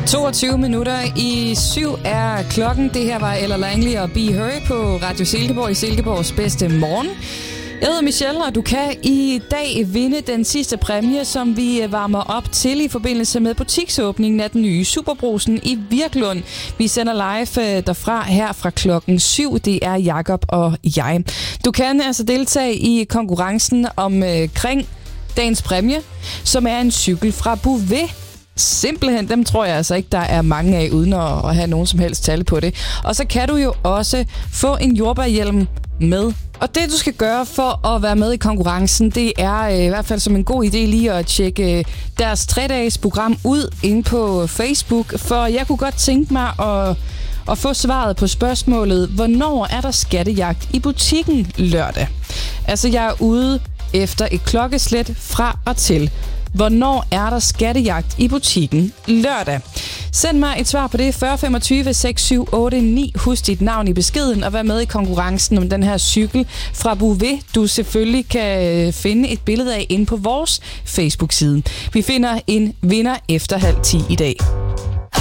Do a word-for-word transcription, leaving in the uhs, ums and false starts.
toogtyve minutter i syv er klokken. Det her var Ella Langley og Be Her på Radio Silkeborg i Silkeborgs bedste morgen. Jeg hedder Michelle, og du kan i dag vinde den sidste præmie, som vi varmer op til i forbindelse med butiksåbningen af den nye Superbrugsen i Virklund. Vi sender live derfra her fra klokken syv. Det er Jakob og jeg. Du kan altså deltage i konkurrencen omkring dagens præmie, som er en cykel fra Bouvet. Simpelthen, dem tror jeg altså ikke, der er mange af, uden at have nogen som helst tal på det. Og så kan du jo også få en jordbærhjelm med. Og det, du skal gøre for at være med i konkurrencen, det er øh, i hvert fald som en god idé lige at tjekke deres tre-dages program ud inde på Facebook. For jeg kunne godt tænke mig at, at få svaret på spørgsmålet, hvornår er der skattejagt i butikken lørdag? Altså, jeg er ude efter et klokkeslæt fra og til. Hvornår er der skattejagt i butikken lørdag? Send mig et svar på det. fyrre femogtyve seks syv otte ni. Husk dit navn i beskeden og vær med i konkurrencen om den her cykel fra Bouvet. Du selvfølgelig kan finde et billede af inde på vores Facebook-side. Vi finder en vinder efter halv ti i dag.